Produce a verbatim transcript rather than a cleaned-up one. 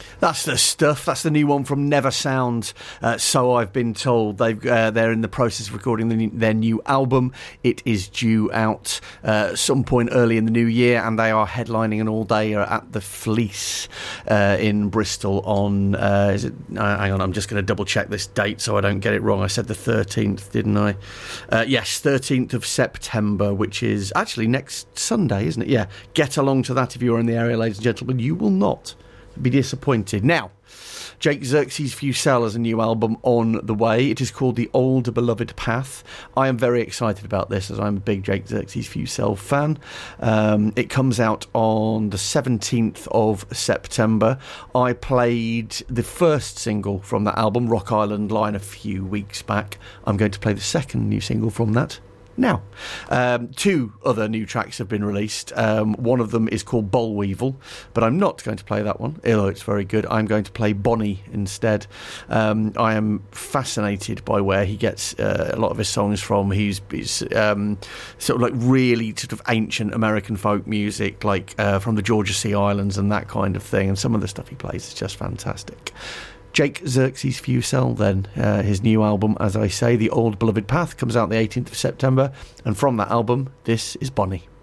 That's the stuff. That's the new one from Never Sound. Uh, so I've been told they've uh, they're in the process of recording the new, their new album. It is due out uh, some point early in the new year, and they are headlining an all day at the Fleece uh, in Bristol on. Uh, is it? Uh, hang on, I'm just going to double check this date so I don't get it wrong. I said the thirteenth, didn't I? Uh, yes, thirteenth of September, which is actually next Sunday, isn't it? Yeah. Get along to that if you're in the area, ladies and gentlemen. You will not be disappointed. Now, Jake Xerxes Fusel has a new album on the way. It is called The Old Beloved Path. I am very excited about this as I'm a big Jake Xerxes Fusel fan. Um, it comes out on the seventeenth of September. I played the first single from that album, Rock Island Line, a few weeks back. I'm going to play the second new single from that now. Um, two other new tracks have been released. Um, one of them is called Bollweevil, but I'm not going to play that one, although it's very good. I'm going to play Bonnie instead. Um, I am fascinated by where he gets uh, a lot of his songs from. He's, he's um, sort of like really sort of ancient American folk music, like uh, from the Georgia Sea Islands and that kind of thing, and some of the stuff he plays is just fantastic. Jake Xerxes Fusel, then, uh, his new album, as I say, The Old Beloved Path, comes out the eighteenth of September, and from that album, this is Bonnie.